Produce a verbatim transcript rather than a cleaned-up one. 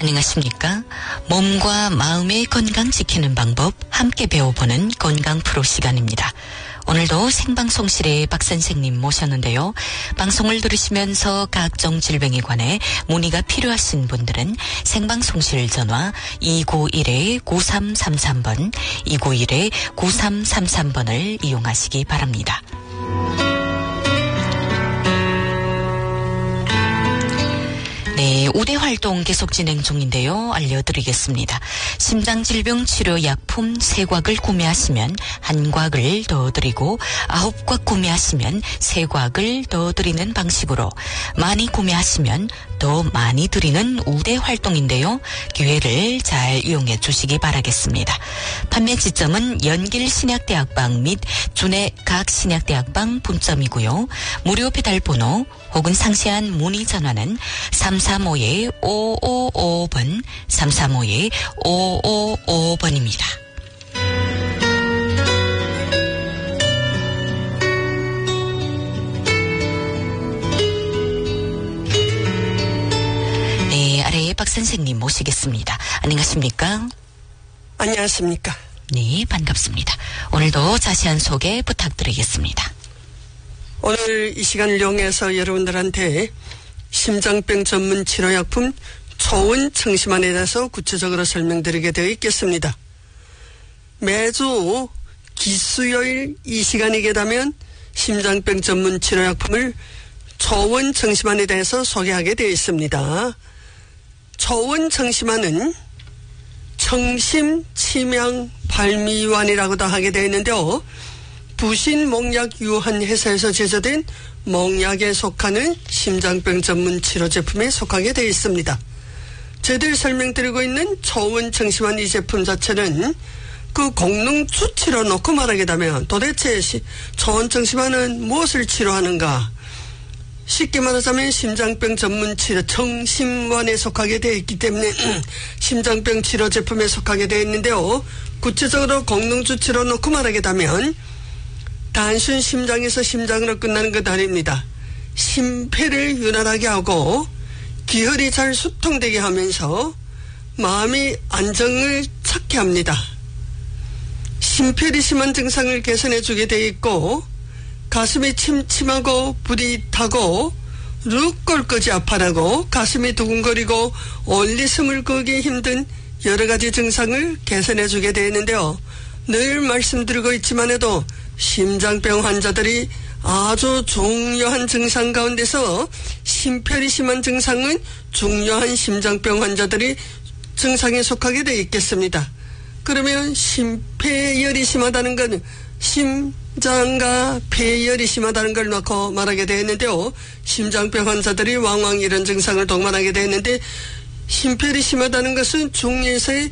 안녕하십니까? 몸과 마음의 건강 지키는 방법 함께 배워보는 건강 프로 시간입니다. 오늘도 생방송실에 박 선생님 모셨는데요. 방송을 들으시면서 각종 질병에 관해 문의가 필요하신 분들은 생방송실 전화 이구일 구삼삼삼 번, 이구일 구삼삼삼 번을 이용하시기 바랍니다. 네, 우대 활동 계속 진행 중인데요. 알려드리겠습니다. 심장질병 치료 약품 세 곽을 구매하시면 한 곽을 더 드리고 아홉 곽 구매하시면 세 곽을 더 드리는 방식으로 많이 구매하시면 더 많이 드리는 우대 활동인데요. 기회를 잘 이용해 주시기 바라겠습니다. 판매 지점은 연길신약대학방 및 준해 각 신약대학방 분점이고요. 무료 배달 번호 혹은 상세한 문의 전화는 삼삼오 오오오 번, 삼삼오 오오오 번입니다. 네, 아래에 박 선생님 모시겠습니다. 안녕하십니까? 안녕하십니까? 네, 반갑습니다. 오늘도 자세한 소개 부탁드리겠습니다. 오늘 이 시간을 이용해서 여러분들한테 심장병 전문 치료약품 초원 청심환에 대해서 구체적으로 설명드리게 되어 있겠습니다. 매주 기수요일 이 시간이게 되면 심장병 전문 치료약품을 초원 청심환에 대해서 소개하게 되어 있습니다. 초원 청심환은 청심 치명 발미환이라고도 하게 되어 있는데요. 부신 몽약 유한 회사에서 제조된 몽약에 속하는 심장병 전문 치료 제품에 속하게 되어 있습니다. 저희들 설명드리고 있는 초원 청심환 이 제품 자체는 그 공능 수치로 놓고 말하게 되면 도대체 시, 초원 청심환은 무엇을 치료하는가? 쉽게 말하자면 심장병 전문 치료 청심환에 속하게 되어 있기 때문에 심장병 치료 제품에 속하게 되어 있는데요. 구체적으로 공능 수치로 놓고 말하게 되면 단순 심장에서 심장으로 끝나는 것 아닙니다. 심폐를 유난하게 하고 기혈이 잘 수통되게 하면서 마음이 안정을 찾게 합니다. 심폐리 심한 증상을 개선해 주게 되어 있고 가슴이 침침하고 불이 타고 룩 꼴까지 아파하고 가슴이 두근거리고 올리 숨을 거기 힘든 여러 가지 증상을 개선해 주게 되어 있는데요. 늘 말씀드리고 있지만 해도 심장병 환자들이 아주 중요한 증상 가운데서 심폐리 심한 증상은 중요한 심장병 환자들이 증상에 속하게 되어 있겠습니다. 그러면 심폐열이 심하다는 건 심장과 폐열이 심하다는 걸 놓고 말하게 되어 있는데요. 심장병 환자들이 왕왕 이런 증상을 동반하게 되어 있는데 심폐열이 심하다는 것은 중에서의